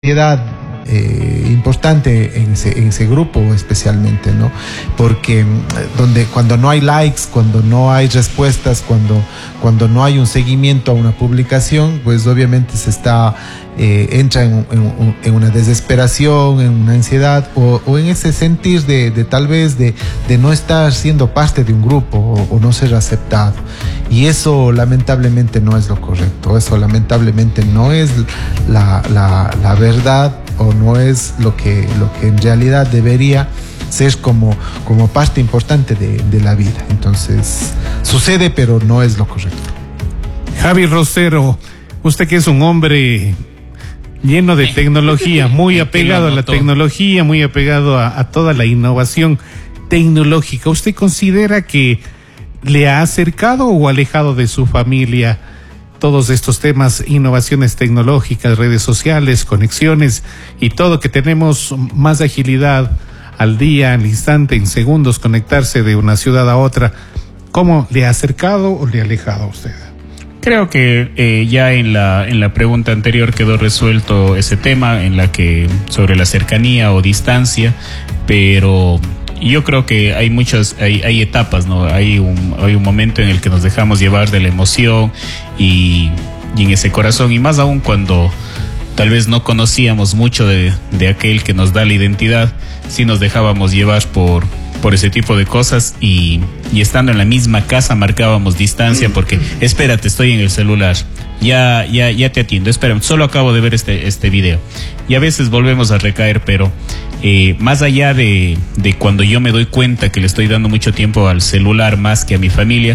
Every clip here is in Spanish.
Edad importante en ese grupo especialmente, ¿no? Porque cuando no hay likes, cuando no hay respuestas, cuando no hay un seguimiento a una publicación, pues obviamente entra en una desesperación, en una ansiedad o en ese sentir de tal vez de no estar siendo parte de un grupo o no ser aceptado. Y eso lamentablemente no es lo correcto, eso lamentablemente no es la verdad o no es lo que en realidad debería ser como parte importante de la vida. Entonces, sucede, pero no es lo correcto. Javi Rosero, usted que es un hombre lleno de tecnología, muy apegado a la tecnología, muy apegado a toda la innovación tecnológica, ¿usted considera que le ha acercado o alejado de su familia todos estos temas, innovaciones tecnológicas, redes sociales, conexiones y todo, que tenemos más agilidad al día, al instante, en segundos, conectarse de una ciudad a otra? ¿Cómo le ha acercado o le ha alejado a usted? Creo que ya en la pregunta anterior quedó resuelto ese tema, en la que sobre la cercanía o distancia, pero yo creo que hay etapas, ¿no? Hay un momento en el que nos dejamos llevar de la emoción y en ese corazón, y más aún cuando tal vez no conocíamos mucho de aquel que nos da la identidad, sí nos dejábamos llevar por ese tipo de cosas y estando en la misma casa marcábamos distancia porque espérate, estoy en el celular, ya te atiendo, espera, solo acabo de ver este video, y a veces volvemos a recaer, pero más allá de cuando yo me doy cuenta que le estoy dando mucho tiempo al celular más que a mi familia,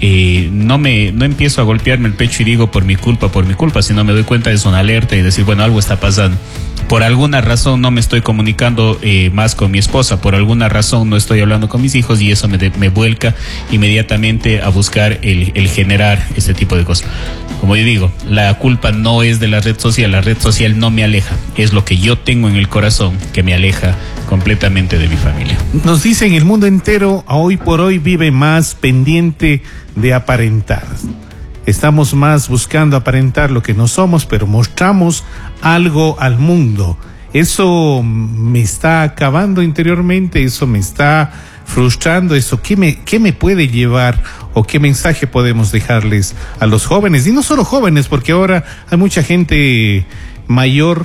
no empiezo a golpearme el pecho y digo por mi culpa, sino me doy cuenta, es una alerta y decir, bueno, algo está pasando. Por alguna razón no me estoy comunicando más con mi esposa, por alguna razón no estoy hablando con mis hijos, y eso me vuelca inmediatamente a buscar el generar ese tipo de cosas. Como yo digo, la culpa no es de la red social no me aleja, es lo que yo tengo en el corazón que me aleja completamente de mi familia. Nos dicen, el mundo entero hoy por hoy vive más pendiente de aparentar. Estamos más buscando aparentar lo que no somos, pero mostramos algo al mundo. Eso me está acabando interiormente, eso me está frustrando, eso ¿qué me puede llevar o qué mensaje podemos dejarles a los jóvenes? Y no solo jóvenes, porque ahora hay mucha gente mayor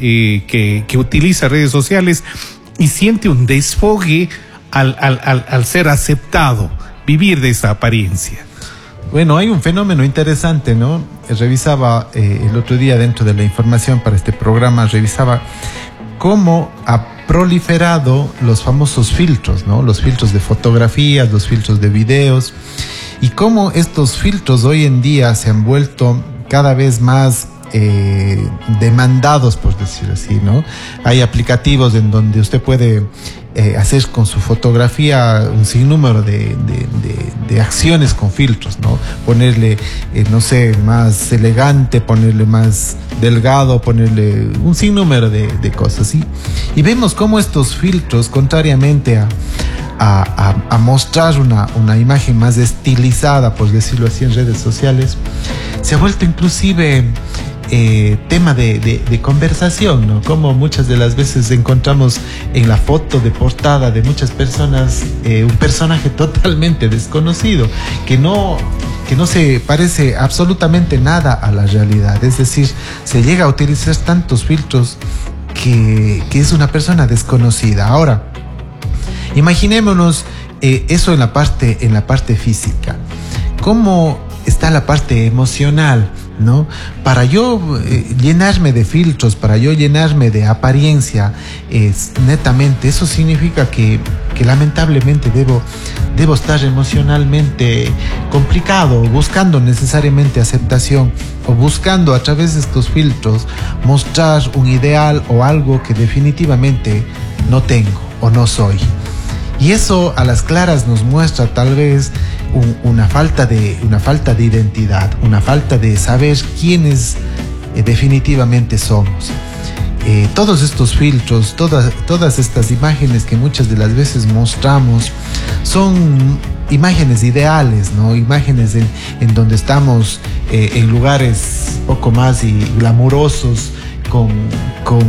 que utiliza redes sociales y siente un desfogue al ser aceptado, vivir de esa apariencia. Bueno, hay un fenómeno interesante, ¿no? Revisaba el otro día, dentro de la información para este programa, revisaba cómo ha proliferado los famosos filtros, ¿no? Los filtros de fotografías, los filtros de videos, y cómo estos filtros hoy en día se han vuelto cada vez más demandados, por decirlo así, ¿no? Hay aplicativos en donde usted puede hacer con su fotografía un sinnúmero de acciones con filtros, ¿no? Ponerle, no sé, más elegante, ponerle más delgado, ponerle un sinnúmero de cosas, ¿sí? Y vemos cómo estos filtros, contrariamente a mostrar una imagen más estilizada, por decirlo así, en redes sociales, se ha vuelto inclusive tema de conversación, ¿no? Como muchas de las veces encontramos en la foto de portada de muchas personas un personaje totalmente desconocido que no se parece absolutamente nada a la realidad. Es decir, se llega a utilizar tantos filtros que es una persona desconocida. Ahora, imaginémonos eso en la parte física. ¿Cómo está la parte emocional, ¿no? Para yo llenarme de filtros, para yo llenarme de apariencia, netamente, eso significa que lamentablemente debo estar emocionalmente complicado, buscando necesariamente aceptación, o buscando a través de estos filtros mostrar un ideal o algo que definitivamente no tengo o no soy. Y eso a las claras nos muestra tal vez una falta de identidad, una falta de saber quiénes definitivamente somos. Todos estos filtros, todas estas imágenes que muchas de las veces mostramos son imágenes ideales, ¿no? Imágenes en donde estamos en lugares poco más y glamurosos, con